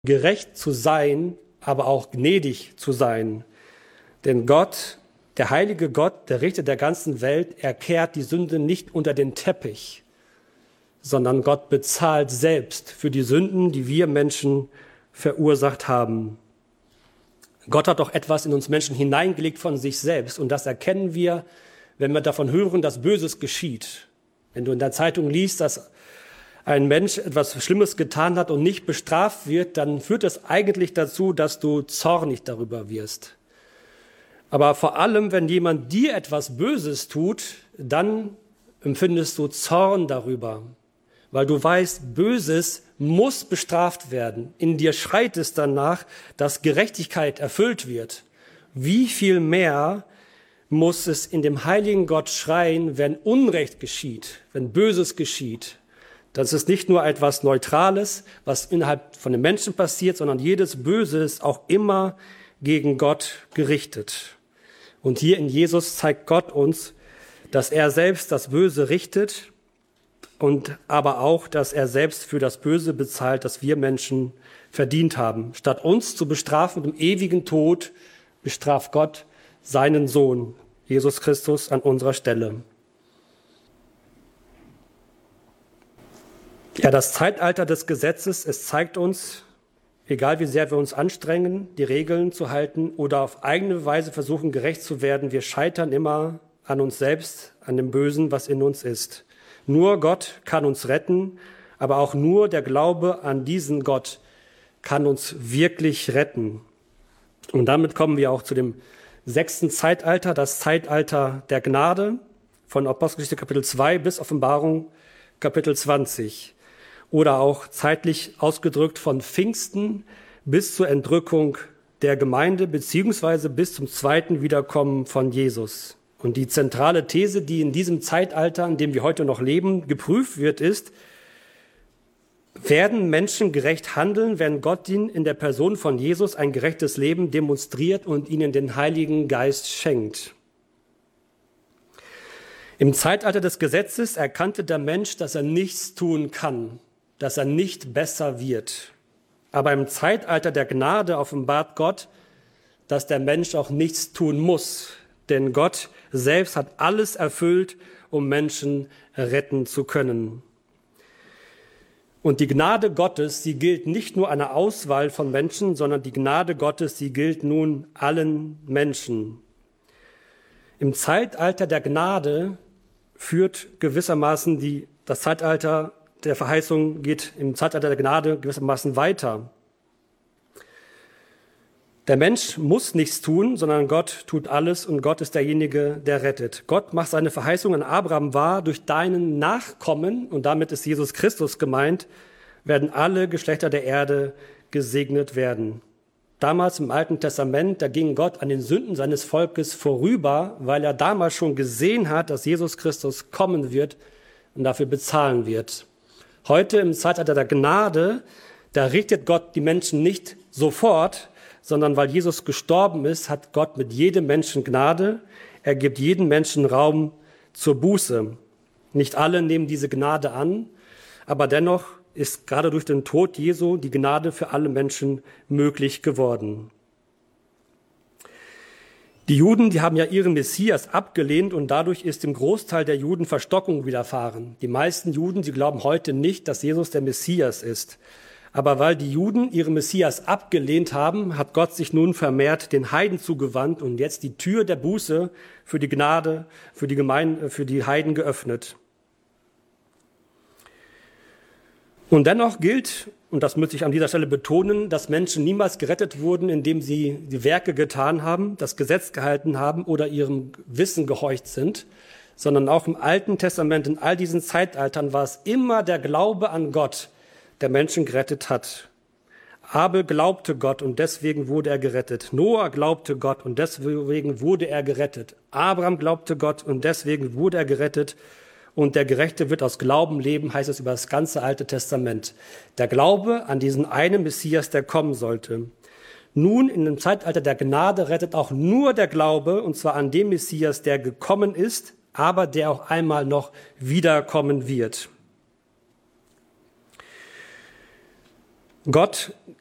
gerecht zu sein, aber auch gnädig zu sein. Denn Gott, der heilige Gott, der Richter der ganzen Welt, er kehrt die Sünde nicht unter den Teppich, sondern Gott bezahlt selbst für die Sünden, die wir Menschen verursacht haben. Gott hat auch etwas in uns Menschen hineingelegt von sich selbst. Und das erkennen wir, wenn wir davon hören, dass Böses geschieht. Wenn du in der Zeitung liest, dass ein Mensch etwas Schlimmes getan hat und nicht bestraft wird, dann führt es eigentlich dazu, dass du zornig darüber wirst. Aber vor allem, wenn jemand dir etwas Böses tut, dann empfindest du Zorn darüber, weil du weißt, Böses muss bestraft werden. In dir schreit es danach, dass Gerechtigkeit erfüllt wird. Wie viel mehr muss es in dem heiligen Gott schreien, wenn Unrecht geschieht, wenn Böses geschieht? Das ist nicht nur etwas Neutrales, was innerhalb von den Menschen passiert, sondern jedes Böse ist auch immer gegen Gott gerichtet. Und hier in Jesus zeigt Gott uns, dass er selbst das Böse richtet und aber auch, dass er selbst für das Böse bezahlt, das wir Menschen verdient haben. Statt uns zu bestrafen mit dem ewigen Tod, bestraft Gott seinen Sohn, Jesus Christus, an unserer Stelle. Ja, das Zeitalter des Gesetzes, es zeigt uns, egal wie sehr wir uns anstrengen, die Regeln zu halten oder auf eigene Weise versuchen, gerecht zu werden, wir scheitern immer an uns selbst, an dem Bösen, was in uns ist. Nur Gott kann uns retten, aber auch nur der Glaube an diesen Gott kann uns wirklich retten. Und damit kommen wir auch zu dem 6. Zeitalter, das Zeitalter der Gnade, von Apostelgeschichte Kapitel 2 bis Offenbarung Kapitel 20. Oder auch zeitlich ausgedrückt von Pfingsten bis zur Entrückung der Gemeinde, beziehungsweise bis zum zweiten Wiederkommen von Jesus. Und die zentrale These, die in diesem Zeitalter, in dem wir heute noch leben, geprüft wird, ist: Werden Menschen gerecht handeln, wenn Gott ihnen in der Person von Jesus ein gerechtes Leben demonstriert und ihnen den Heiligen Geist schenkt? Im Zeitalter des Gesetzes erkannte der Mensch, dass er nichts tun kann, dass er nicht besser wird. Aber im Zeitalter der Gnade offenbart Gott, dass der Mensch auch nichts tun muss. Denn Gott selbst hat alles erfüllt, um Menschen retten zu können. Und die Gnade Gottes, sie gilt nicht nur einer Auswahl von Menschen, sondern die Gnade Gottes, sie gilt nun allen Menschen. Im Zeitalter der Gnade führt gewissermaßen das Zeitalter der Verheißung geht im Zeitalter der Gnade gewissermaßen weiter. Der Mensch muss nichts tun, sondern Gott tut alles und Gott ist derjenige, der rettet. Gott macht seine Verheißung an Abraham wahr: Durch deinen Nachkommen, und damit ist Jesus Christus gemeint, werden alle Geschlechter der Erde gesegnet werden. Damals im Alten Testament, da ging Gott an den Sünden seines Volkes vorüber, weil er damals schon gesehen hat, dass Jesus Christus kommen wird und dafür bezahlen wird. Heute im Zeitalter der Gnade, da richtet Gott die Menschen nicht sofort, sondern weil Jesus gestorben ist, hat Gott mit jedem Menschen Gnade. Er gibt jedem Menschen Raum zur Buße. Nicht alle nehmen diese Gnade an, aber dennoch ist gerade durch den Tod Jesu die Gnade für alle Menschen möglich geworden. Die Juden, die haben ja ihren Messias abgelehnt und dadurch ist dem Großteil der Juden Verstockung widerfahren. Die meisten Juden, sie glauben heute nicht, dass Jesus der Messias ist. Aber weil die Juden ihren Messias abgelehnt haben, hat Gott sich nun vermehrt den Heiden zugewandt und jetzt die Tür der Buße für die Gnade, für die Heiden geöffnet. Und dennoch gilt, und das möchte ich an dieser Stelle betonen, dass Menschen niemals gerettet wurden, indem sie die Werke getan haben, das Gesetz gehalten haben oder ihrem Wissen gehorcht sind, sondern auch im Alten Testament, in all diesen Zeitaltern war es immer der Glaube an Gott, der Menschen gerettet hat. Abel glaubte Gott und deswegen wurde er gerettet. Noah glaubte Gott und deswegen wurde er gerettet. Abraham glaubte Gott und deswegen wurde er gerettet. Und der Gerechte wird aus Glauben leben, heißt es über das ganze Alte Testament. Der Glaube an diesen einen Messias, der kommen sollte. Nun, in dem Zeitalter der Gnade rettet auch nur der Glaube, und zwar an den Messias, der gekommen ist, aber der auch einmal noch wiederkommen wird. Gott